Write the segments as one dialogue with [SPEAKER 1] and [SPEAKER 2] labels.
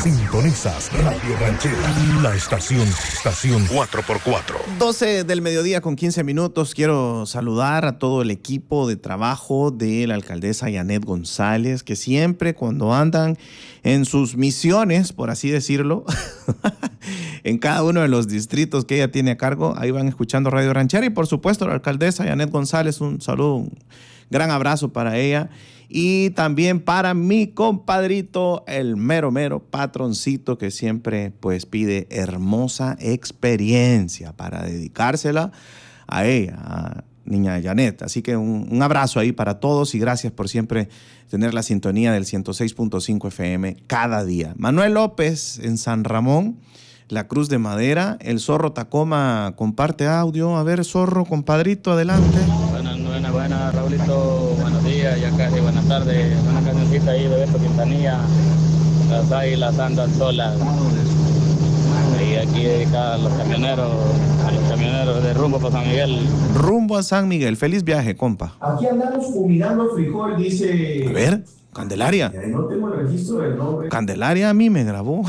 [SPEAKER 1] Sintonizas Radio Ranchera, la estación 4x4.
[SPEAKER 2] 12 del mediodía con 15 minutos. Quiero saludar a todo el equipo de trabajo de la alcaldesa Yanet González, que siempre cuando andan en sus misiones, por así decirlo, en cada uno de los distritos que ella tiene a cargo, ahí van escuchando Radio Ranchera. Y por supuesto la alcaldesa Yanet González, un saludo, un gran abrazo para ella. Y también para mi compadrito, el mero patroncito, que siempre pues pide hermosa experiencia para dedicársela a ella, a niña Yanet. Así que un abrazo ahí para todos y gracias por siempre tener la sintonía del 106.5 FM cada día. Manuel López en San Ramón, La Cruz de Madera, el Zorro Tacoma comparte audio. A ver, Zorro, compadrito, adelante.
[SPEAKER 3] Buenas, Raulito, buenos días, ya casi buenas tardes. Una cancioncita ahí de Beto Quintanilla, Las Águilas Andan Solas. Y aquí dedicada a los camioneros de rumbo para San Miguel.
[SPEAKER 2] Rumbo a San Miguel, feliz viaje, compa.
[SPEAKER 4] Aquí andamos fuminando frijol, dice...
[SPEAKER 2] A ver, Candelaria.
[SPEAKER 4] No tengo el registro del nombre.
[SPEAKER 2] Candelaria a mí me grabó.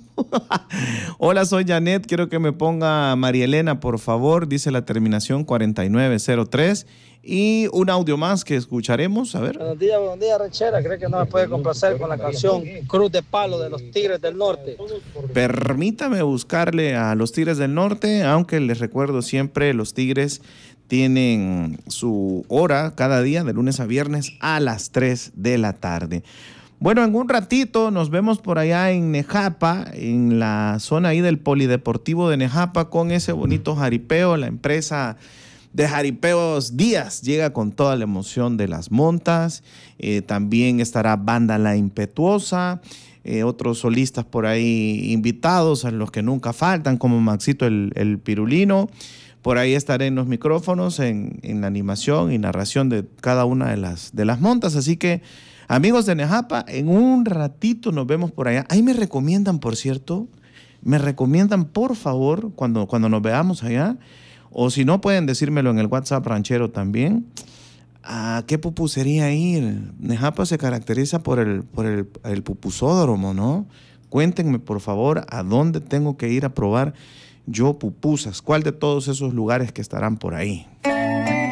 [SPEAKER 2] Hola, soy Yanet, quiero que me ponga María Elena, por favor, dice la terminación 4903. Y un audio más que escucharemos, a ver.
[SPEAKER 5] Buenos días, Ranchera. ¿Cree que no me puede complacer con la canción Cruz de Palo de los Tigres del Norte?
[SPEAKER 2] Permítame buscarle a los Tigres del Norte, aunque les recuerdo siempre, los Tigres tienen su hora cada día, de lunes a viernes, a las 3 de la tarde. Bueno, en un ratito nos vemos por allá en Nejapa, en la zona ahí del Polideportivo de Nejapa, con ese bonito jaripeo. La empresa de jaripeos Díaz llega con toda la emoción de las montas. También estará Banda La Impetuosa, otros solistas por ahí invitados, a los que nunca faltan, como Maxito el Pirulino. Por ahí estaré en los micrófonos, en la animación y narración de cada una de las montas. Así que, amigos de Nejapa, en un ratito nos vemos por allá. Ahí me recomiendan, por cierto, por favor, cuando nos veamos allá, o si no, pueden decírmelo en el WhatsApp ranchero también, ¿a qué pupusería ir? Nejapa se caracteriza por el pupusódromo, ¿no? Cuéntenme, por favor, a dónde tengo que ir a probar yo pupusas. ¿Cuál de todos esos lugares que estarán por ahí?